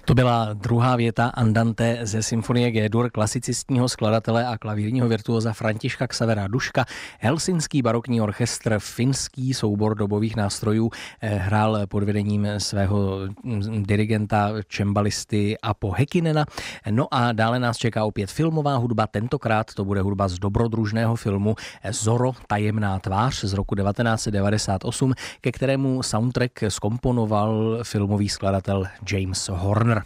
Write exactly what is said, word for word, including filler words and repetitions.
To byla druhá věta Andante ze symfonie G-dur klasicistního skladatele a klavírního virtuóza Františka Xavera Duška. Helsinský barokní orchestr, finský soubor dobových nástrojů, hrál pod vedením svého dirigenta, čembalisty Apo Häkkinena. No a dále nás čeká opět filmová hudba, tentokrát to bude hudba z dobrodružného filmu Zorro, tajemná tvář z roku devatenáct set devadesát osm, ke kterému soundtrack zkomponoval filmový skladatel James Horner.